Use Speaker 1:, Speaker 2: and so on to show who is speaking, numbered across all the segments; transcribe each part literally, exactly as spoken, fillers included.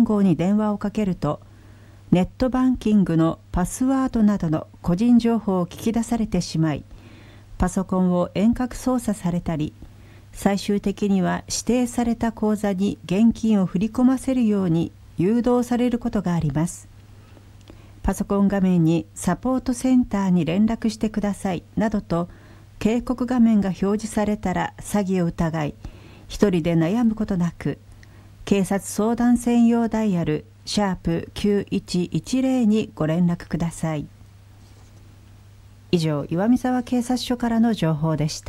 Speaker 1: 番号に電話をかけると、ネットバンキングのパスワードなどの個人情報を聞き出されてしまい、パソコンを遠隔操作されたり、最終的には指定された口座に現金を振り込ませるように誘導されることがあります。パソコン画面にサポートセンターに連絡してくださいなどと警告画面が表示されたら詐欺を疑い、一人で悩むことなく、警察相談専用ダイヤルシャープきゅういちいちゼロにご連絡ください。以上、岩見沢警察署からの情報でした。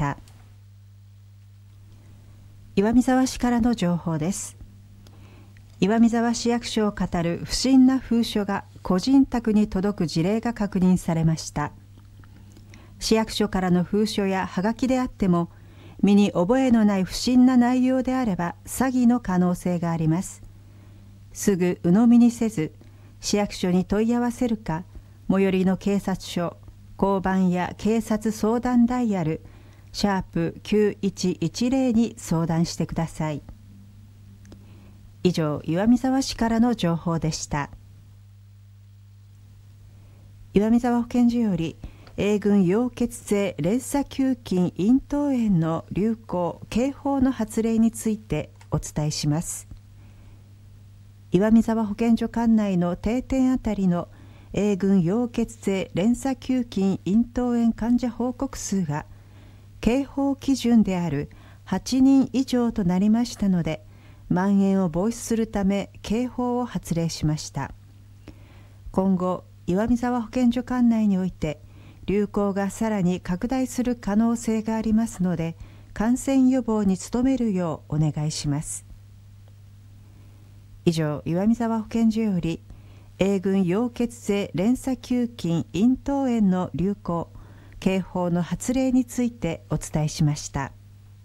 Speaker 1: 岩見沢市からの情報です。岩見沢市役所を語る不審な封書が個人宅に届く事例が確認されました。市役所からの封書やはがきであっても、身に覚えのない不審な内容であれば詐欺の可能性があります。すぐ鵜呑みにせず、市役所に問い合わせるか、最寄りの警察署、交番や警察相談ダイヤルシャープきゅういちいちゼロに相談してください。以上、岩見沢市からの情報でした。岩見沢保健所より、A群溶血性連鎖球菌咽頭炎の流行・警報の発令についてお伝えします。岩見沢保健所管内の定点あたりの A群溶血性連鎖球菌咽頭炎患者報告数が警報基準であるはちにん以上となりましたので、蔓延を防止するため警報を発令しました。今後、岩見沢保健所管内において流行がさらに拡大する可能性がありますので、感染予防に努めるようお願いします。以上、岩見沢保健所より A群溶血性連鎖球菌咽頭炎の流行・警報の発令についてお伝えしました。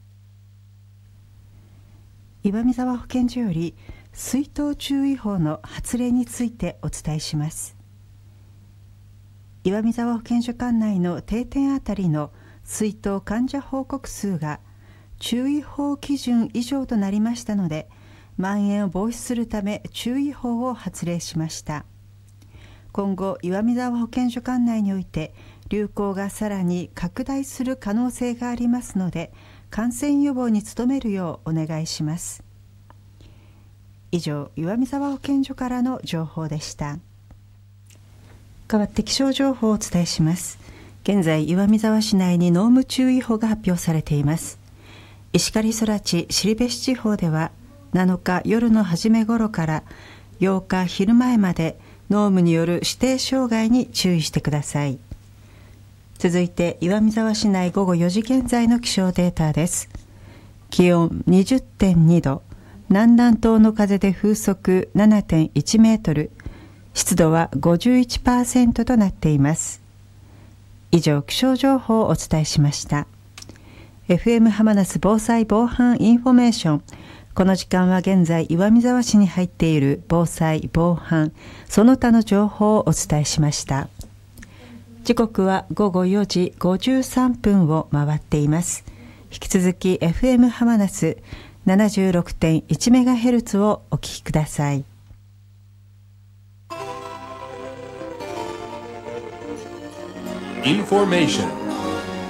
Speaker 1: 岩見沢保健所より水痘注意報の発令についてお伝えします。岩見沢保健所管内の定点あたりの水痘患者報告数が注意報基準以上となりましたので、蔓延を防止するため注意報を発令しました。今後、岩見沢保健所管内において流行がさらに拡大する可能性がありますので、感染予防に努めるようお願いします。以上、岩見沢保健所からの情報でした。代わって気象情報をお伝えします。現在、岩見沢市内に濃霧注意報が発表されています。石狩空知後志地方ではなのか夜の初め頃からようか昼前まで濃霧による指定障害に注意してください。続いて岩見沢市内午後よじ現在の気象データです。気温 にじゅってんにど、南南東の風で風速 ななてんいちメートル、湿度は ごじゅういちパーセント となっています。以上、気象情報をお伝えしました。エフエム 浜那須防災防犯インフォメーション。この時間は現在岩見沢市に入っている防災防犯その他の情報をお伝えしました。時刻はごごよじごじゅうさんぷんを回っています。引き続き エフエム 浜那須 ななじゅうろくてんいちメガヘルツ をお聞きください。
Speaker 2: Information